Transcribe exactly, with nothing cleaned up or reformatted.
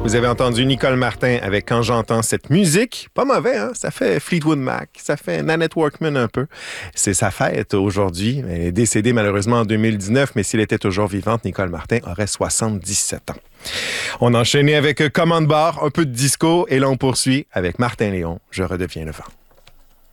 Vous avez entendu Nicole Martin avec Quand j'entends cette musique. Pas mauvais, hein? Ça fait Fleetwood Mac, ça fait Nanette Workman un peu. C'est sa fête aujourd'hui. Elle est décédée malheureusement en deux mille dix-neuf, mais s'il était toujours vivante, Nicole Martin aurait soixante-dix-sept ans. On a enchaîné avec Commande Bar, un peu de disco, et là on poursuit avec Martin Léon, Je redeviens le vent.